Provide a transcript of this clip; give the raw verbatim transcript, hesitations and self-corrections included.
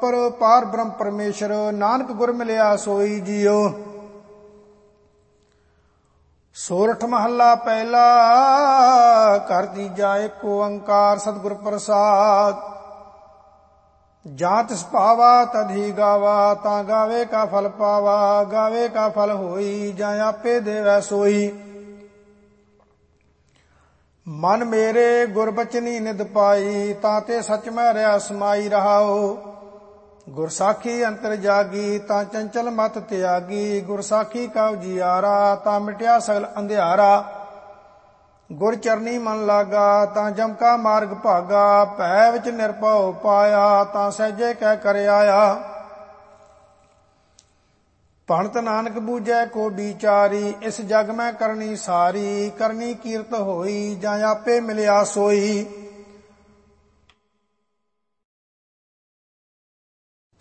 ਉਪਰ ਪਾਰ ਬ੍ਰਹਮ ਪਰਮੇਸ਼ਰ, ਨਾਨਕ ਗੁਰ ਮਿਲਿਆ ਸੋਈ ਜੀਓ। ਸੋਰਠ ਮਹੱਲਾ ਪਹਿਲਾ। ਘਰ ਤੀਜਾ ਏਕ ਓੰਕਾਰ ਸਤਿਗੁਰ ਪ੍ਰਸਾਦ। ਜਾਂ ਤਿਸ ਭਾਵਾ ਤਧੀ ਗਾਵਾ, ਤਾਂ ਗਾਵੇ ਕਾ ਫਲ ਪਾਵਾ। ਗਾਵੇ ਕਾ ਫਲ ਹੋਈ, ਜਾਂ ਆਪੇ ਦੇਵੈ ਸੋਈ। ਮਨ ਮੇਰੇ ਗੁਰ ਬਚਨੀ ਨਿਧ ਪਾਈ, ਤਾਂ ਤੇ ਸਚ ਮੈਂ ਰਿਆ ਸਮਾਈ ਰਹਾਓ। ਗੁਰ ਸਾਖੀ ਅੰਤਰ ਜਾਗੀ, ਤਾਂ ਚੰਚਲ ਮਤ ਤਿਆਗੀ। ਗੁਰ ਸਾਖੀ ਕਾ ਉਜਿਆਰਾ, ਤਾਂ ਮਿਟਿਆ ਸਗਲ ਅੰਧਿਆਰਾ। ਗੁਰ ਚਰਨੀ ਮਨ ਲਾਗਾ, ਤਾਂ ਜਮ ਕਾ ਮਾਰਗ ਭਾਗਾ। ਭੈ ਵਿੱਚ ਨਿਰਭਉ ਪਾਇਆ, ਤਾਂ ਸਹਿਜੇ ਕਹਿ ਕਰ ਆਇਆ। ਭਣਤ ਨਾਨਕ ਬੂਝੈ ਕੋ ਵਿਚਾਰੀ, ਇਸ ਜਗ ਮੈਂ ਕਰਨੀ ਸਾਰੀ। ਕਰਨੀ ਕੀਰਤ ਹੋਈ, ਜਾਂ ਆਪੇ ਮਿਲਿਆ ਸੋਈ।